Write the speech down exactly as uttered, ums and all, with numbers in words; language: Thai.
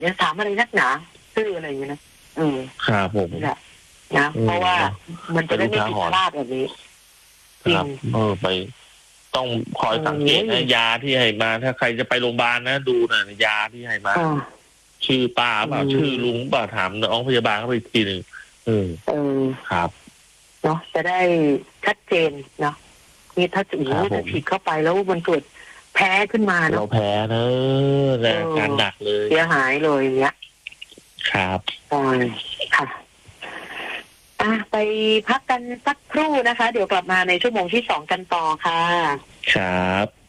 อย่าถามอะไรนักหนาชื่ออะไรอย่างเงี้ยนะเออครับผมนะนะเพราะว่ามันจะได้ไม่ผิดพลาดแบบนี้จริงเออไปต้องคอยสังเกตนะยาที่ให้มาถ้าใครจะไปโรงพยาบาลนะดูนะยาที่ให้มาชื่อป้าเปล่าชื่อลุงเปล่าถามน้องพยาบาลเข้าไปอีกทีหนึ่งเออเออครับเนาะจะได้ชัดเจนเนาะนี่ถ้าถึงถ้าฉีดเข้าไปแล้วมันเกิดแพ้ขึ้นมาเนาะเราแพ้เนอะแรงการหนักเลยเสียหายเลยเนี้ยครับใช่ค่ะอ่ะไปพักกันสักครู่นะคะเดี๋ยวกลับมาในชั่วโมงที่สองกันต่อค่ะครับ